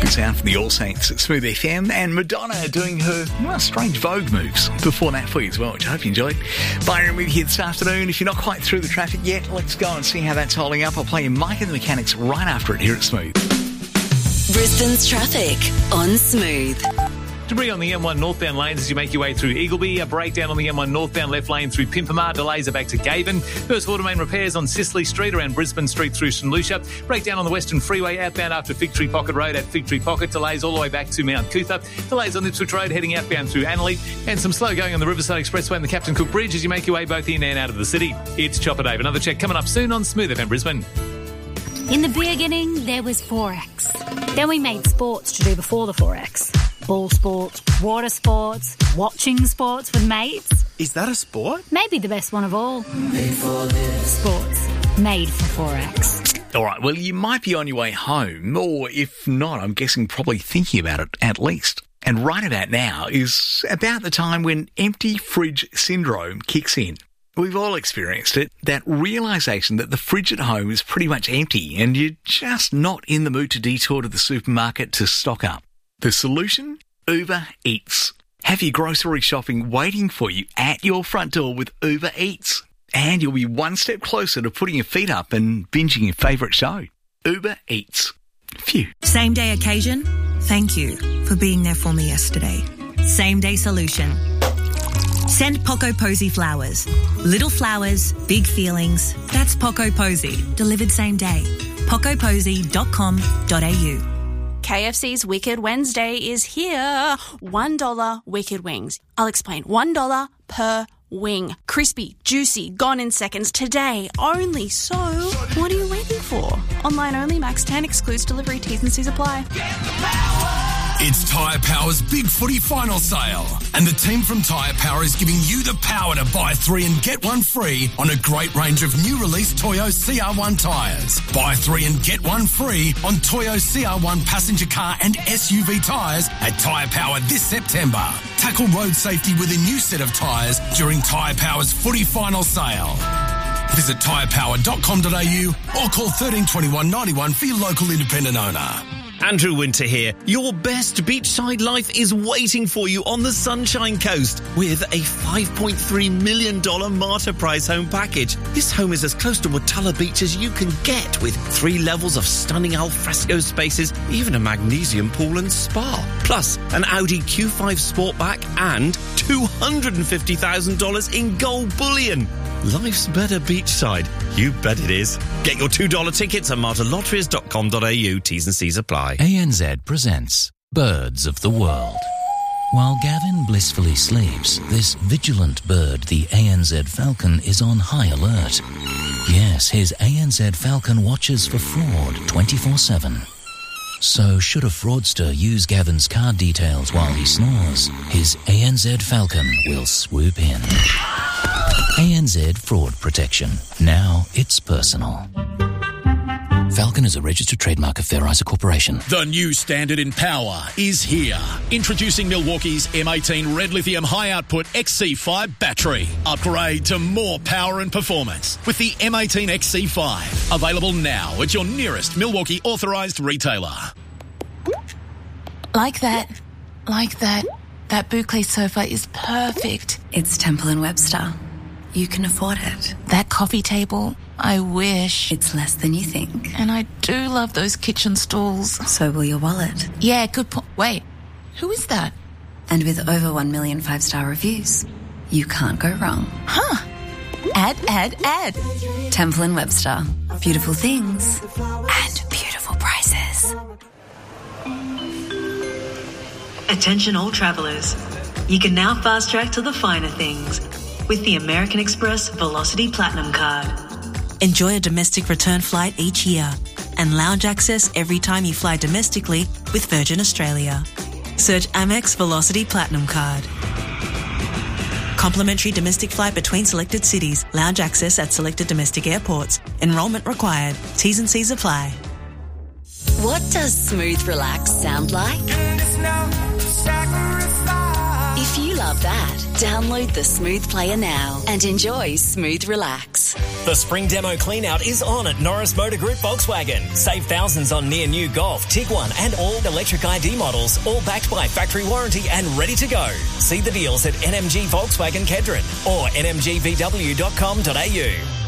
Sound from the All Saints at Smooth FM, and Madonna doing her strange Vogue moves before that for you as well, which I hope you enjoyed. Byron with you this afternoon. If you're not quite through the traffic yet, let's go and see how that's holding up. I'll play you Mike and the Mechanics right after it here at Smooth. Brisbane's traffic on Smooth. Debris on the M1 northbound lanes as you make your way through Eagleby. A breakdown on the M1 northbound left lane through Pimpamar. Delays are back to Gaven. First water main repairs on Cicely Street around Brisbane Street through St Lucia. Breakdown on the Western Freeway outbound after Fig Tree Pocket Road at Fig Tree Pocket. Delays all the way back to Mount Cootha. Delays on Ipswich Road heading outbound through Annerley. And some slow going on the Riverside Expressway and the Captain Cook Bridge as you make your way both in and out of the city. It's Chopper Dave. Another check coming up soon on Smooth FM Brisbane. In the beginning, there was Forex. Then we made sports to do before the Forex. Ball sports, water sports, watching sports with mates. Is that a sport? Maybe the best one of all. Sports. Made for Forex. All right, well, you might be on your way home, or if not, I'm guessing probably thinking about it at least. And right about now is about the time when empty fridge syndrome kicks in. We've all experienced it, that realisation that the fridge at home is pretty much empty and you're just not in the mood to detour to the supermarket to stock up. The solution? Uber Eats. Have your grocery shopping waiting for you at your front door with Uber Eats. And you'll be one step closer to putting your feet up and binging your favourite show. Uber Eats. Phew. Same day occasion? Thank you for being there for me yesterday. Same day solution. Send Poco Posy flowers. Little flowers, big feelings. That's Poco Posy. Delivered same day. pocoposy.com.au. KFC's Wicked Wednesday is here. $1 Wicked Wings. I'll explain. $1 per wing. Crispy, juicy, gone in seconds today only. So, what are you waiting for? Online only, Max 10, exclusive delivery, T's and C's apply. It's Tyre Power's Big Footy Final Sale. And the team from Tyre Power is giving you the power to buy 3 and get 1 free on a great range of new release Toyo CR1 tyres. Buy 3 and get 1 free on Toyo CR1 passenger car and SUV tyres at Tyre Power this September. Tackle road safety with a new set of tyres during Tyre Power's Footy Final Sale. Visit tyrepower.com.au or call 1321 91 for your local independent owner. Andrew Winter here. Your best beachside life is waiting for you on the Sunshine Coast with a $5.3 million Marta Price home package. This home is as close to Watala Beach as you can get, with 3 levels of stunning alfresco spaces, even a magnesium pool and spa. Plus, an Audi Q5 Sportback and $250,000 in gold bullion. Life's better beachside. You bet it is. Get your $2 tickets at martalotteries.com.au. T's and C's apply. ANZ presents Birds of the World. While Gavin blissfully sleeps, this vigilant bird, the ANZ Falcon, is on high alert. Yes, his ANZ Falcon watches for fraud 24/7. So should a fraudster use Gavin's card details while he snores, his ANZ Falcon will swoop in. ANZ Fraud Protection. Now it's personal. Falcon is a registered trademark of Fair Isa Corporation. The new standard in power is here. Introducing Milwaukee's M18 Red Lithium High Output XC5 battery. Upgrade to more power and performance with the M18 XC5. Available now at your nearest Milwaukee authorised retailer. Like that. That boucle sofa is perfect. It's Temple & Webster. You can afford it. That coffee table, I wish. It's less than you think. And I do love those kitchen stools. So will your wallet. Yeah, good point. Wait, who is that? And with over 1 million 5-star reviews, you can't go wrong. Huh. Add. Temple & Webster. Beautiful things. And beautiful prices. Attention all travellers. You can now fast track to the finer things with the American Express Velocity Platinum Card. Enjoy a domestic return flight each year and lounge access every time you fly domestically with Virgin Australia. Search Amex Velocity Platinum Card. Complimentary domestic flight between selected cities. Lounge access at selected domestic airports. Enrolment required. T's and C's apply. What does smooth relax sound like? If you love that, download the Smooth Player now and enjoy Smooth Relax. The spring demo clean-out is on at Norris Motor Group Volkswagen. Save thousands on near-new Golf, Tiguan and all electric ID models, all backed by factory warranty and ready to go. See the deals at NMG Volkswagen Kedron or nmgvw.com.au.